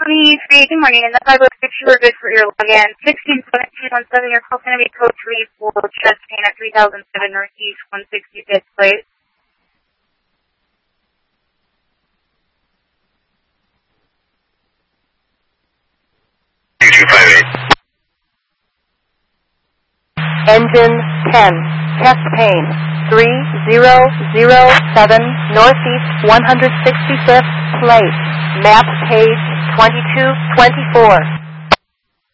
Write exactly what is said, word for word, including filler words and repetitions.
twenty-three, good morning. In the five oh six, you were good for your login. sixteen seventeen one seven, your call's going to be code three for chest pain at three thousand seven Northeast one sixty-fifth Place. two five eight. Engine ten, chest pain, three zero zero seven Northeast one sixty-fifth Place, map page twenty-two twenty-four.